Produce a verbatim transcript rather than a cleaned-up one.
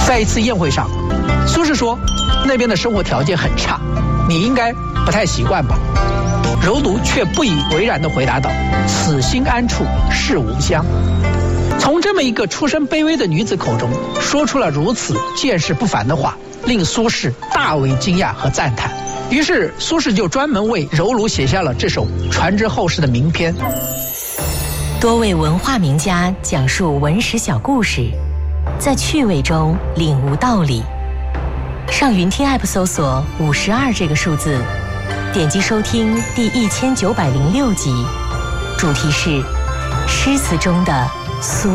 在一次宴会上，苏轼说那边的生活条件很差，你应该不太习惯吧？柔奴却不以为然地回答道：此心安处是吾乡。从这么一个出身卑微的女子口中说出了如此见识不凡的话，令苏轼大为惊讶和赞叹。于是苏轼就专门为柔奴写下了这首传之后世的名篇。 多位文化名家讲述文史小故事，在趣味中领悟道理。上云听 App 搜索五十二这个数字，点击收听第一千九百零六集，主题是诗词中的苏